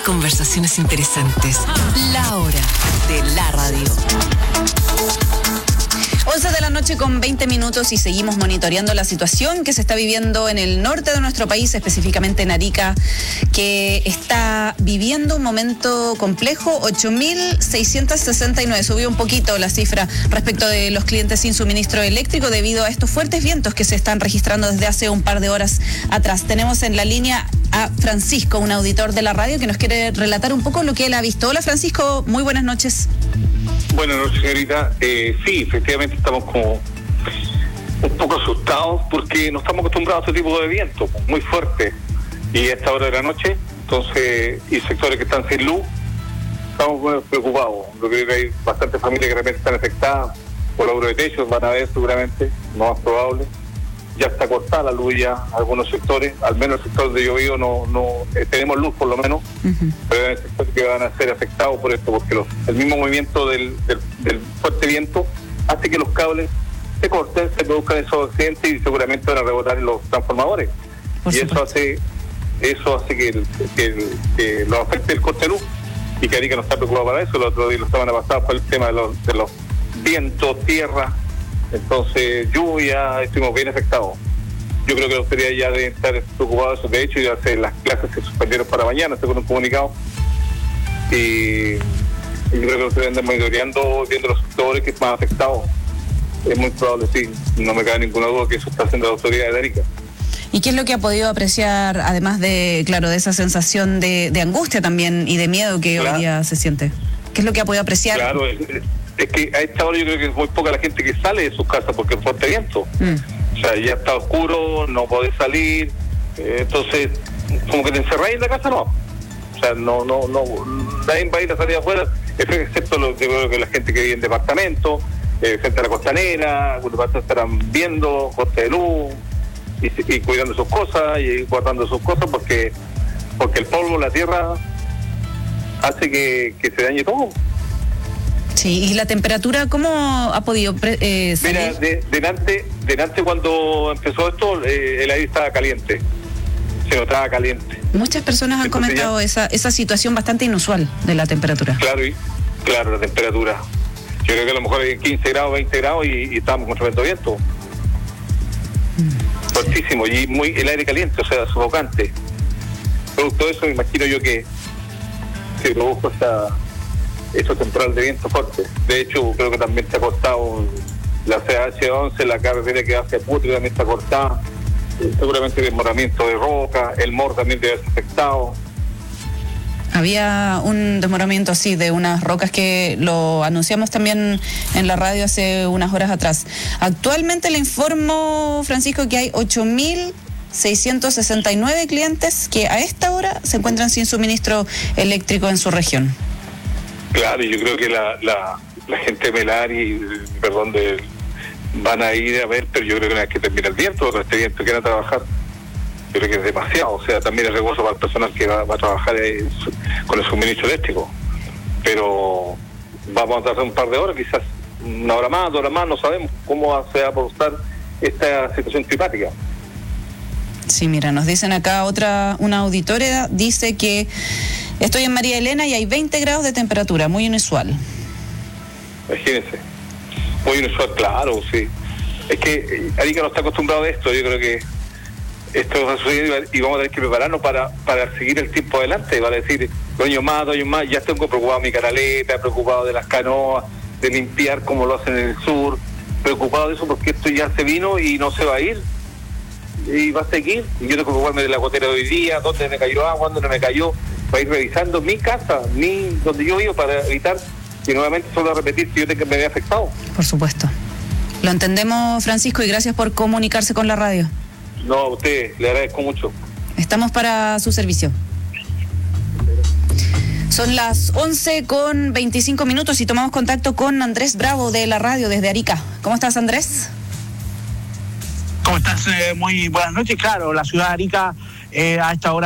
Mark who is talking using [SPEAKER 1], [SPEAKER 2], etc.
[SPEAKER 1] conversaciones interesantes. La hora de la radio.
[SPEAKER 2] 11 de la noche con 20 minutos y seguimos monitoreando la situación que se está viviendo en el norte de nuestro país, específicamente en Arica, que está viviendo un momento complejo. 8.669, subió un poquito la cifra respecto de los clientes sin suministro eléctrico debido a estos fuertes vientos que se están registrando desde hace un par de horas atrás. Tenemos en la línea a Francisco, un auditor de la radio, que nos quiere relatar un poco lo que él ha visto. Hola Francisco, muy buenas noches.
[SPEAKER 3] Buenas noches, señorita. Sí, efectivamente estamos como un poco asustados porque no estamos acostumbrados a este tipo de viento muy fuerte, y a esta hora de la noche, entonces, y sectores que están sin luz, estamos muy preocupados. Yo creo que hay bastantes familias que realmente están afectadas por logro de techos, van a ver seguramente, no más probable. Ya está cortada la luz ya, algunos sectores, al menos el sector donde yo vivo no tenemos luz por lo menos, pero hay sectores que van a ser afectados por esto, porque el mismo movimiento del fuerte viento hace que los cables se corten, se produzcan esos accidentes y seguramente van a rebotar en los transformadores. Por y supuesto. eso hace que lo afecte el corte de luz, y que Arica no está preocupado para eso. El otro día, la semana pasada, fue el tema de los vientos, tierra, entonces lluvia, estuvimos bien afectados. Yo creo que los autoridades ya deben estar preocupados de eso. De hecho, ya las clases se suspendieron para mañana, según un comunicado, y yo creo que los deben estar monitoreando, viendo los sectores que están afectados. Es muy probable, sí, no me cabe ninguna duda que eso está haciendo la autoridad de Arica.
[SPEAKER 2] ¿Y qué es lo que ha podido apreciar, además de, claro, de esa sensación de angustia también y de miedo que hoy día se siente? ¿Qué es lo que ha podido apreciar?
[SPEAKER 3] Claro, es que a esta hora yo creo que es muy poca la gente que sale de sus casas porque es fuerte viento. O sea, ya está oscuro, no podés salir, entonces, como que te encerráis en la casa, no. O sea, no, nadie va a ir a salir afuera, excepto yo creo que la gente que vive en departamento, frente a la costanera, algunos estarán viendo corte de luz y cuidando sus cosas y guardando sus cosas, porque el polvo, la tierra, hace que se dañe todo.
[SPEAKER 2] Sí, ¿y la temperatura cómo ha podido salir?
[SPEAKER 3] Mira, delante cuando empezó esto, el aire estaba caliente, se notaba caliente.
[SPEAKER 2] Muchas personas han comentado esa situación bastante inusual de la temperatura.
[SPEAKER 3] Claro, la temperatura. Yo creo que a lo mejor hay 15 grados, 20 grados y estábamos con tremendo viento. Fuertísimo, y el aire caliente, o sea, sofocante. Producto de eso, me imagino yo que se produjo esa temporal de viento fuerte. De hecho, creo que también se ha cortado la CH11, la carretera que hacia Putri también está cortada. Seguramente el desmoronamiento de roca, el MOR también debe haber afectado.
[SPEAKER 2] Había un desmoronamiento así de unas rocas que lo anunciamos también en la radio hace unas horas atrás. Actualmente le informo, Francisco, que hay 8.669 clientes que a esta hora se encuentran sin suministro eléctrico en su región.
[SPEAKER 3] Claro, y yo creo que la gente de Melari, van a ir a ver, pero yo creo que una vez que termine el viento, con este viento que van a trabajar, yo creo que es demasiado. O sea, también es riesgoso para el personal que va a trabajar con el suministro eléctrico. Pero vamos a tardar un par de horas, quizás una hora más, 2 horas más, no sabemos cómo se va a producir esta situación climática.
[SPEAKER 2] Sí, mira, nos dicen acá una auditora, dice que estoy en María Elena y hay 20 grados de temperatura, muy inusual.
[SPEAKER 3] Imagínense, muy inusual, claro, sí. Es que Arica no está acostumbrado a esto, yo creo que esto va a suceder y vamos a tener que prepararnos para seguir el tiempo adelante, para decir, 2 años más, ya tengo preocupado mi canaleta, preocupado de las canoas, de limpiar como lo hacen en el sur, preocupado de eso porque esto ya se vino y no se va a ir, y va a seguir. Y yo tengo que preocuparme de la gotera de hoy día, dónde me cayó agua, dónde no me cayó, para ir revisando mi casa, donde yo vivo, para evitar que nuevamente solo a repetir que me vea afectado.
[SPEAKER 2] Por supuesto. Lo entendemos, Francisco, y gracias por comunicarse con la radio.
[SPEAKER 3] No, a usted, le agradezco mucho.
[SPEAKER 2] Estamos para su servicio. Son las 11:25 y tomamos contacto con Andrés Bravo de la radio desde Arica. ¿Cómo estás, Andrés?
[SPEAKER 4] ¿Cómo estás? Muy buenas noches. Claro, la ciudad de Arica a esta hora